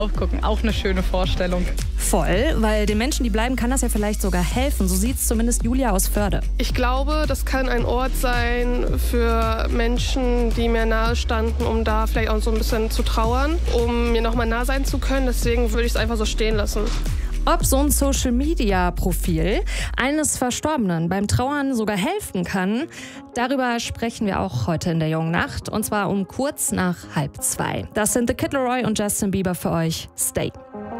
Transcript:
Aufgucken, auch eine schöne Vorstellung. Voll, weil den Menschen, die bleiben, kann das ja vielleicht sogar helfen. So sieht es zumindest Julia aus Förde. Ich glaube, das kann ein Ort sein für Menschen, die mir nahe standen, um da vielleicht auch so ein bisschen zu trauern, um mir nochmal nah sein zu können. Deswegen würde ich es einfach so stehen lassen. Ob so ein Social-Media-Profil eines Verstorbenen beim Trauern sogar helfen kann, darüber sprechen wir auch heute in der Jungen Nacht. Und zwar um kurz nach 1:30. Das sind The Kid Laroi und Justin Bieber für euch. Stay.